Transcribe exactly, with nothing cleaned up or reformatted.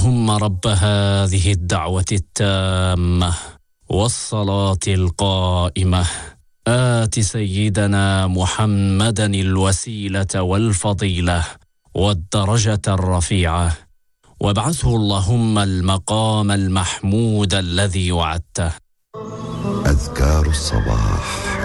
اللهم رب هذه الدعوة التامة والصلاة القائمة آت سيدنا محمدا الوسيلة والفضيلة والدرجة الرفيعة وابعثه اللهم المقام المحمود الذي وعدته. أذكار الصباح.